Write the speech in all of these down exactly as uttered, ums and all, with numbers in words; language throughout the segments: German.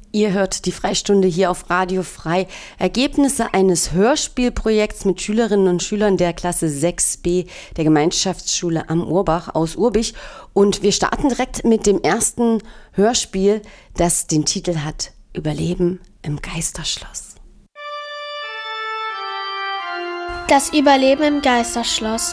Ihr hört die Freistunde hier auf Radio Frei. Ergebnisse eines Hörspielprojekts mit Schülerinnen und Schülern der Klasse sechs b der Gemeinschaftsschule am Urbach aus Urbich. Und wir starten direkt mit dem ersten Hörspiel, das den Titel hat Überleben im Geisterschloss. Das Überleben im Geisterschloss.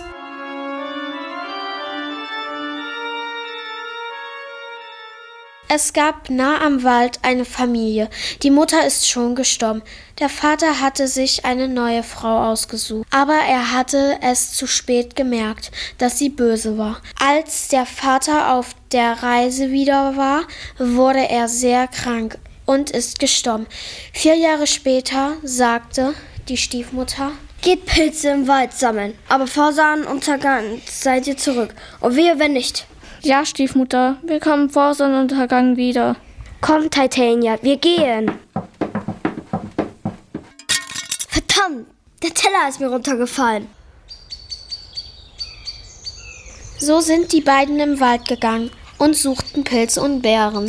Es gab nah am Wald eine Familie. Die Mutter ist schon gestorben. Der Vater hatte sich eine neue Frau ausgesucht. Aber er hatte es zu spät gemerkt, dass sie böse war. Als der Vater auf der Reise wieder war, wurde er sehr krank und ist gestorben. Vier Jahre später sagte die Stiefmutter: Geht Pilze im Wald sammeln, aber vor Sonnenuntergang seid ihr zurück. Und wehe, wenn nicht. Ja, Stiefmutter, wir kommen vor Sonnenuntergang wieder. Komm, Titania, wir gehen. Verdammt, der Teller ist mir runtergefallen. So sind die beiden im Wald gegangen und suchten Pilze und Beeren.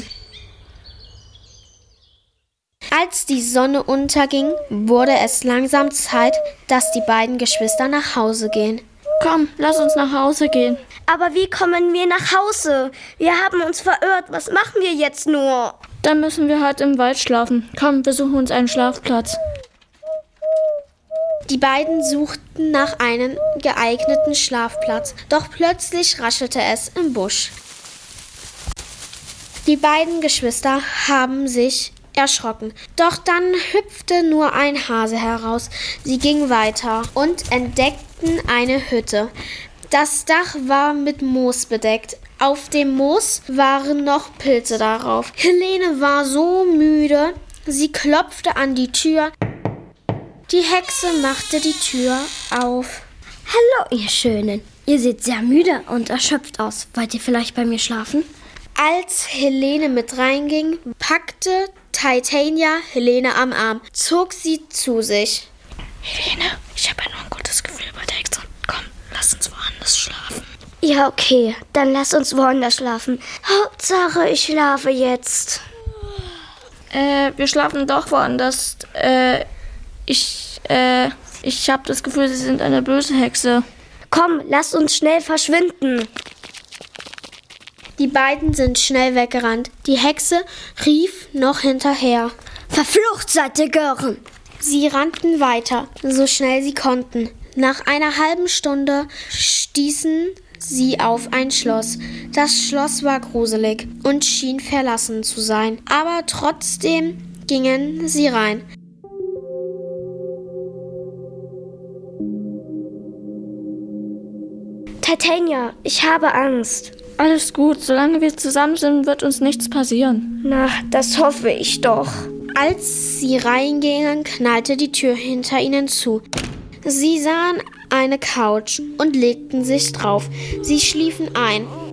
Als die Sonne unterging, wurde es langsam Zeit, dass die beiden Geschwister nach Hause gehen. Komm, lass uns nach Hause gehen. Aber wie kommen wir nach Hause? Wir haben uns verirrt. Was machen wir jetzt nur? Dann müssen wir halt im Wald schlafen. Komm, wir suchen uns einen Schlafplatz. Die beiden suchten nach einem geeigneten Schlafplatz. Doch plötzlich raschelte es im Busch. Die beiden Geschwister haben sich erschrocken. Doch dann hüpfte nur ein Hase heraus. Sie gingen weiter und entdeckten eine Hütte. Das Dach war mit Moos bedeckt. Auf dem Moos waren noch Pilze darauf. Helene war so müde, sie klopfte an die Tür. Die Hexe machte die Tür auf. Hallo, ihr Schönen. Ihr seht sehr müde und erschöpft aus. Wollt ihr vielleicht bei mir schlafen? Als Helene mit reinging, packte Titania Helene am Arm, zog sie zu sich. Helene, ich habe nur ein gutes Gefühl bei der Hexe. Komm, lass uns woanders schlafen. Ja, okay, dann lass uns woanders schlafen. Hauptsache, ich schlafe jetzt. Äh, wir schlafen doch woanders. Äh, ich, äh, ich habe das Gefühl, sie sind eine böse Hexe. Komm, lass uns schnell verschwinden. Die beiden sind schnell weggerannt. Die Hexe rief noch hinterher. Verflucht seid ihr Gören! Sie rannten weiter, so schnell sie konnten. Nach einer halben Stunde stießen sie auf ein Schloss. Das Schloss war gruselig und schien verlassen zu sein. Aber trotzdem gingen sie rein. Titania, ich habe Angst. Alles gut, solange wir zusammen sind, wird uns nichts passieren. Na, das hoffe ich doch. Als sie reingingen, knallte die Tür hinter ihnen zu. Sie sahen eine Couch und legten sich drauf. Sie schliefen ein.